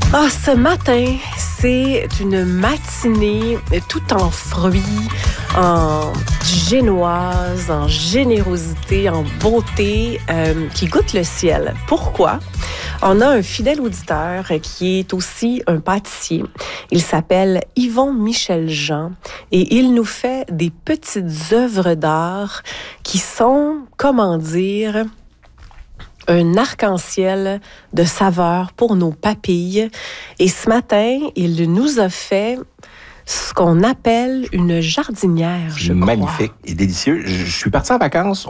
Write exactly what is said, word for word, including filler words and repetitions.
Ah, ce matin, c'est une matinée tout en fruits, en génoise, en générosité, en beauté, euh, qui goûte le ciel. Pourquoi? On a un fidèle auditeur qui est aussi un pâtissier. Il s'appelle Yvon Michel Jean et il nous fait des petites œuvres d'art qui sont, comment dire, un arc-en-ciel de saveurs pour nos papilles. Et ce matin, il nous a fait ce qu'on appelle une jardinière, je crois. Magnifique et délicieux. Je, je suis parti en vacances.